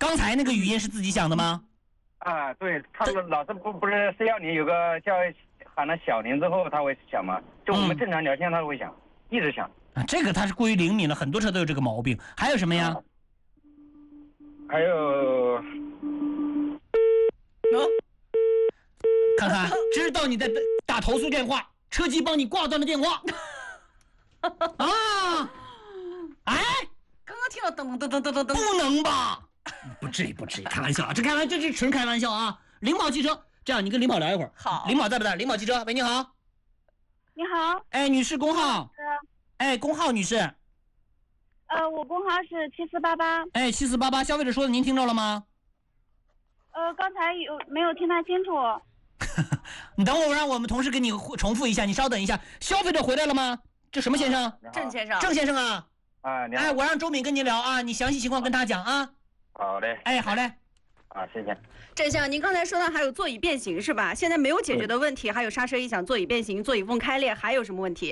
刚才那个语音是自己想的吗？ 啊，对，他们老是不是要你有个叫喊了小铃之后他会响吗？就我们正常聊天他会响，一直响。 啊，这个它是过于灵敏了，很多车都有这个毛病。还有什么呀？ 还有， 看看，知道你在打投诉电话，车机帮你挂断了电话。啊！哎， 刚刚听到噔噔噔噔噔噔， 不能吧？不至于，开玩笑啊，这纯开玩笑啊。灵宝汽车，这样你跟灵宝聊一会儿。 好， 灵宝在不在？灵宝汽车，喂，你好。 你好。 哎，女士工号。哎，工号女士。 我工号是7488。 哎，7488，消费者说的您听着了吗？ 刚才没有听太清楚？ 你等会儿，我让我们同事给你重复一下，你稍等一下。消费者回来了吗？这什么先生？ 郑先生。 郑先生啊。 啊，你好。 哎，我让周敏跟您聊啊，你详细情况跟他讲啊。 好嘞。 哎，好嘞。 啊，谢谢。 郑先生，您刚才说到还有座椅变形是吧？现在没有解决的问题，还有刹车异响、座椅变形、座椅缝开裂，还有什么问题？